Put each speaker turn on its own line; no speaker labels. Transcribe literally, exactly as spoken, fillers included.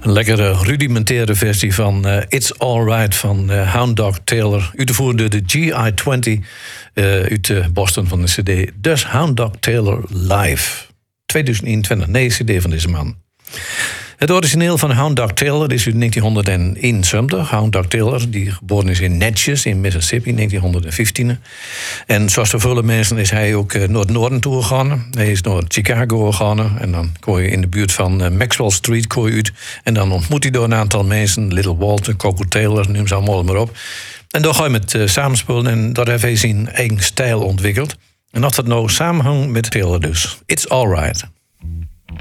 Een lekkere rudimentaire versie van uh, It's Alright van uh, Hound Dog Taylor. Uitgevoerd door de G I twintig uh, uit uh, Boston van de cd. Dus Hound Dog Taylor Live. tweeduizend eenentwintig, nee, cd van deze man. Het origineel van Hound Dog Taylor is uit negentienhonderdeenenzeventig. Hound Dog Taylor, die geboren is in Natchez in Mississippi, negentienhonderdvijftien. En zoals voor vele mensen is hij ook naar het noorden toe gegaan. Hij is naar Chicago gegaan. En dan kon je in de buurt van Maxwell Street kon je uit. En dan ontmoet hij door een aantal mensen. Little Walter, Coco Taylor, noem ze allemaal maar op. En daar ga je met uh, samenspelen. En dat heeft hij zijn eigen stijl ontwikkeld. En of dat nou samenhangt met Taylor dus. It's Alright.